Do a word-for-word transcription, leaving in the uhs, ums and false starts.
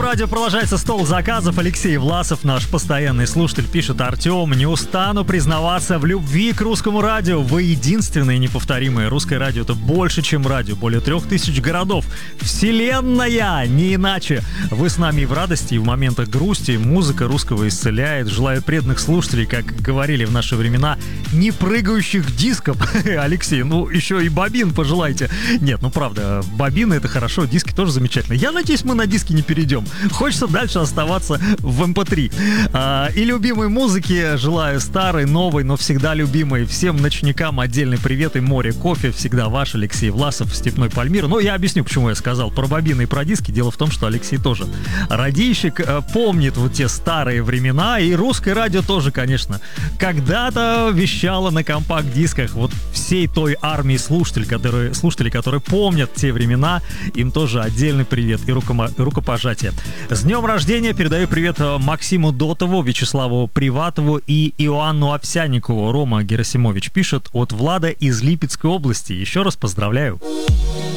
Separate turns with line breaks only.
радио продолжается стол заказов. Алексей Власов, наш постоянный слушатель, пишет: Артем, не устану признаваться в любви к русскому радио. Вы единственное и неповторимое. Русское радио — это больше, чем радио. Более трех тысяч городов. Вселенная! Не иначе. Вы с нами и в радости, и в моментах грусти. Музыка русского исцеляет. Желаю преданных слушателей, как говорили в наши времена, не прыгающих дисков. Алексей, ну еще и бобин пожелайте. Нет, ну правда, бобины — это хорошо, диски тоже замечательно. Я надеюсь, мы на диски не перейдем. Хочется дальше оставаться в эм пэ три. А, и любимой музыки желаю старой, новой, но всегда любимой. Всем ночникам отдельный привет и море кофе. Всегда ваш Алексей Власов, Степной Пальмир. Но я объясню, почему я сказал про бобины и про диски. Дело в том, что Алексей тоже радийщик, помнит вот те старые времена. И русское радио тоже, конечно, когда-то вещало на компакт-дисках. Вот всей той армии слушателей, которые, слушателей, которые помнят те времена, им тоже отдельный привет и рукома- рукопожатие. С днем рождения передаю привет Максиму Дотову, Вячеславу Приватову и Иоанну Овсянникову. Рома Герасимович пишет: от Влада из Липецкой области. Еще раз поздравляю.